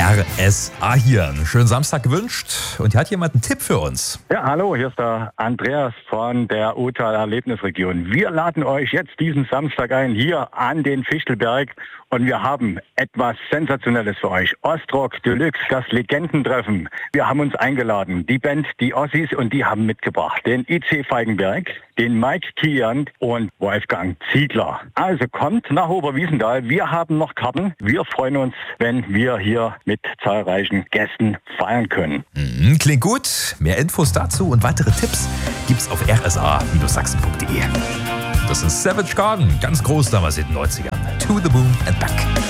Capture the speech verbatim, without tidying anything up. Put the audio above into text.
R S A hier. Einen schönen Samstag gewünscht. Und hier hat jemand einen Tipp für uns. Ja, hallo, hier ist der Andreas von der Utal Erlebnisregion. Wir laden euch jetzt diesen Samstag ein, hier an den Fichtelberg. Und wir haben etwas Sensationelles für euch. Ostrock Deluxe, das Legendentreffen. Wir haben uns eingeladen. Die Band, die Ossis, und die haben mitgebracht den I C Feigenberg, den Mike Kian und Wolfgang Ziegler. Also kommt nach Oberwiesenthal. Wir haben noch Karten. Wir freuen uns, wenn wir hier mit zahlreichen Gästen feiern können. Mhm, klingt gut. Mehr Infos dazu und weitere Tipps gibt's auf r s a Sachsen punkt de. Das ist Savage Garden, ganz groß damals in den neunzigern. To the Moon and Back.